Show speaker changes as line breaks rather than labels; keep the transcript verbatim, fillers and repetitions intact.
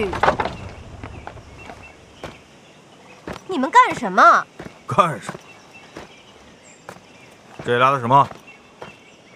去！你们干什么？
干什么？这里来的什么？